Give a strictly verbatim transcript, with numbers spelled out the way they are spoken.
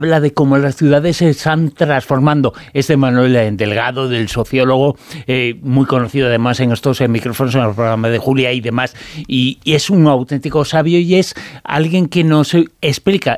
habla de cómo las ciudades se están transformando. Este Manuel Delgado, del sociólogo, eh, muy conocido además en estos eh, micrófonos, en el programa de Julia y demás, y, y es un auténtico sabio y es alguien que nos explica